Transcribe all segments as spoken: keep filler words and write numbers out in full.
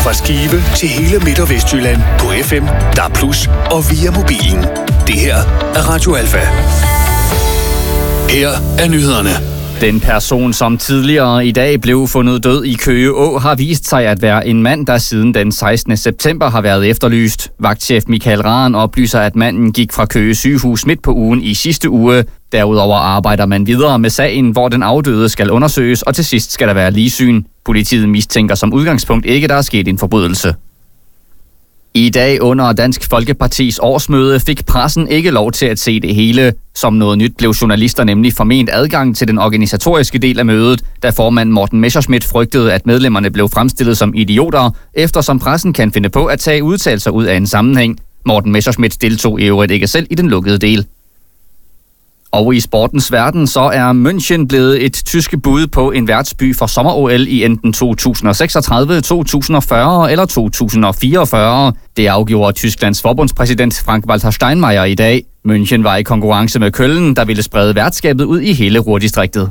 Fra Skive til hele Midt- og Vestjylland på F M, D A B plus, og via mobilen. Det her er Radio Alfa. Her er nyhederne. Den person, som tidligere i dag blev fundet død i Køge Å, har vist sig at være en mand, der siden den sekstende september har været efterlyst. Vagtchef Michael Rahn oplyser, at manden gik fra Køge sygehus midt på ugen i sidste uge. Derudover arbejder man videre med sagen, hvor den afdøde skal undersøges, og til sidst skal der være ligsyn. Politiet mistænker som udgangspunkt ikke, der er sket en forbrydelse. I dag under Dansk Folkepartis årsmøde fik pressen ikke lov til at se det hele. Som noget nyt blev journalister nemlig forment adgang til den organisatoriske del af mødet, da formand Morten Messerschmidt frygtede, at medlemmerne blev fremstillet som idioter, eftersom pressen kan finde på at tage udtalelser ud af en sammenhæng. Morten Messerschmidt deltog i øvrigt ikke selv i den lukkede del. Og i sportens verden, så er München blevet et tyske bud på en værtsby for sommer-O L i enten to tusind og seksogtredive, to tusind og fyrre eller to tusind og fireogfyrre. Det afgjorde Tysklands forbundspræsident Frank-Walter Steinmeier i dag. München var i konkurrence med Köln, der ville sprede værtskabet ud i hele Ruhrdistriktet.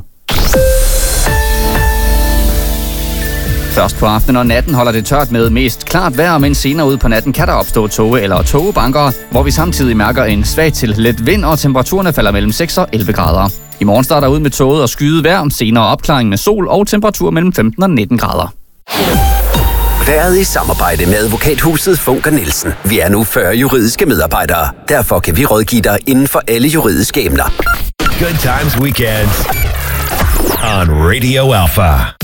Først på aftenen og natten holder det tørt med mest klart vejr, men senere ud på natten kan der opstå tåge eller tågebanker, hvor vi samtidig mærker en svag til let vind, og temperaturerne falder mellem seks og elleve grader. I morgen starter ud med tåget og skyet vejr, senere opklaring med sol og temperatur mellem femten og nitten grader. Været i samarbejde med advokathuset Funker Nielsen. Vi er nu fyrre juridiske medarbejdere. Derfor kan vi rådgive dig inden for alle juridiske emner. Good times weekends on Radio Alpha.